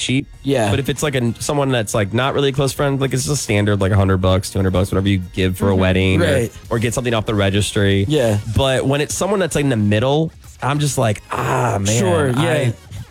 cheap. Yeah. But if it's like someone that's like not really a close friend, like it's just standard, like $100, $200, whatever you give for a wedding, Right. or get something off the registry. Yeah. But when it's someone that's like in the middle, I'm just like, man. Sure, yeah.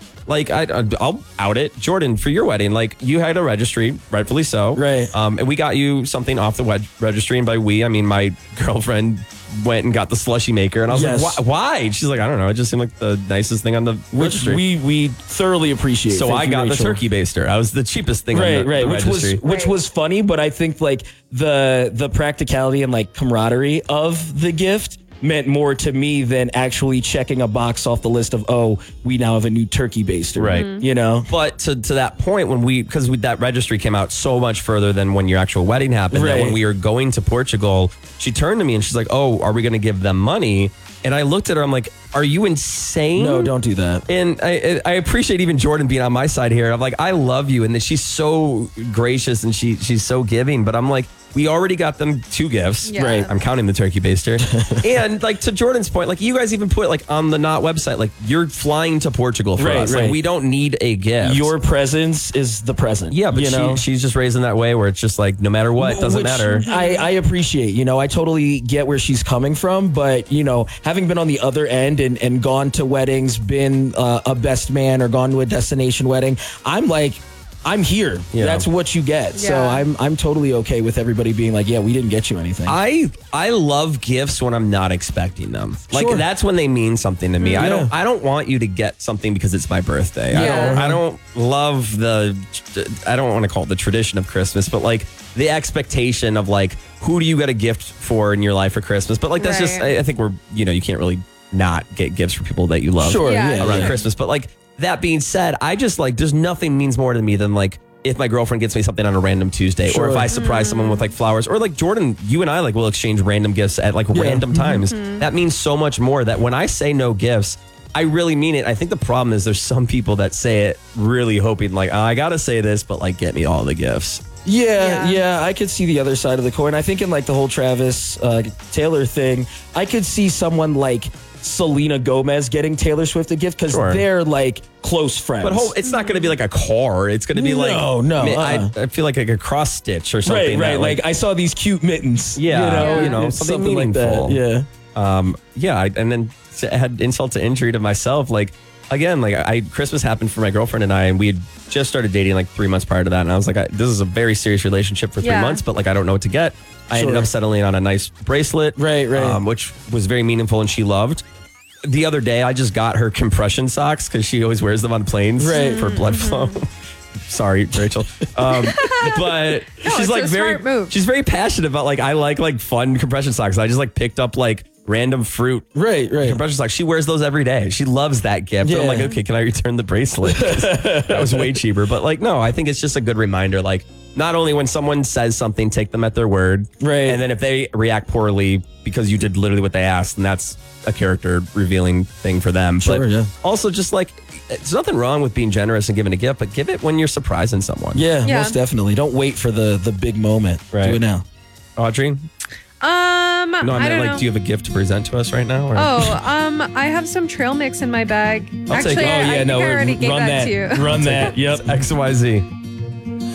I'll out it. Jordan, for your wedding, like you had a registry, rightfully so. Right. And we got you something off the registry. And by we, I mean my girlfriend went and got the slushy maker. And I was like, why? She's like, I don't know. It just seemed like the nicest thing on the registry. We thoroughly appreciate. So Thank I you, got Rachel. the turkey baster. I was the cheapest thing on the registry. Which was funny, but I think like the practicality and like camaraderie of the gift meant more to me than actually checking a box off the list of, we now have a new turkey baster. Right. You know? But to that point, because that registry came out so much further than when your actual wedding happened, that Right. when we were going to Portugal, she turned to me and she's like, are we going to give them money? And I looked at her, I'm like, are you insane? No, don't do that. And I appreciate even Jordan being on my side here. I'm like, I love you. And that she's so gracious and she's so giving. But I'm like, we already got them 2 gifts. Yeah. Right. I'm counting the turkey baster. And like to Jordan's point, like you guys even put like on the Knot website, like you're flying to Portugal for Right, us. right. Like we don't need a gift. Your presence is the present. Yeah, but you know? she's just raised in that way where it's just like no matter what, it doesn't Which matter. I appreciate, I totally get where she's coming from, but having been on the other end and gone to weddings, been a best man or gone to a destination wedding, I'm like, I'm here. Yeah. That's what you get. So Yeah. I'm totally okay with everybody being like, yeah, we didn't get you anything. I love gifts when I'm not expecting them. Like Sure. that's when they mean something to me. Yeah. I don't want you to get something because it's my birthday. Yeah. I don't love I don't want to call it the tradition of Christmas, but like the expectation of like who do you get a gift for in your life for Christmas? But like that's just Right. I think you can't really not get gifts for people that you love. Sure, Yeah. Around Christmas. But like that being said, I just like there's nothing means more to me than like if my girlfriend gets me something on a random Tuesday, Sure. or if I surprise someone with like flowers, or like Jordan, you and I like will exchange random gifts at like random times. That means so much more that when I say no gifts, I really mean it. I think the problem is there's some people that say it really hoping like, I gotta say this, but like get me all the gifts. Yeah, I could see the other side of the coin. I think in like the whole Travis Taylor thing, I could see someone like Selena Gomez getting Taylor Swift a gift because Sure. they're like close friends. But it's not going to be like a car. It's going to be like No, I feel like a cross stitch or something. right. that, Like I saw these cute mittens. Yeah. something like that. Yeah. And then I had insult to injury to myself. Like, again, like Christmas happened for my girlfriend and I, and we had just started dating like 3 months prior to that. And I was like, this is a very serious relationship for 3 Yeah. months, but like, I don't know what to get. I ended Sure. up settling on a nice bracelet. Right. Which was very meaningful and she loved. The other day, I just got her compression socks because she always wears them on planes for blood flow. Sorry, Rachel. But she's it's like a very, smart move. she's very passionate about like, I like fun compression socks. I just like picked up like random fruit Right. compression socks. She wears those every day. She loves that gift. Yeah. I'm like, okay, can I return the bracelet? That was way cheaper. But like, no, I think it's just a good reminder. Like, not only when someone says something, take them at their word. Right. And then if they react poorly because you did literally what they asked, and that's a character revealing thing for them. Sure, but yeah. also just like, there's nothing wrong with being generous and giving a gift, but give it when you're surprising someone. Yeah, Yeah. most definitely. Don't wait for the big moment. Right. Do it now. Audrey? No, I I meant don't like, know. do you have a gift to present to us right now? Or? I have some trail mix in my bag. I'll take Actually, it. I think I already gave that to you. Run that. Yep. XYZ.